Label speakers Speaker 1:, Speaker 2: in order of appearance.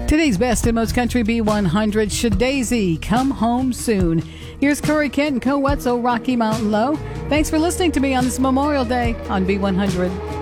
Speaker 1: Today's best and most country B100, Shadazy, Come Home Soon. Here's Corey Kent and Co. Wetzel, Rocky Mountain Low. Thanks for listening to me on this Memorial Day on B100.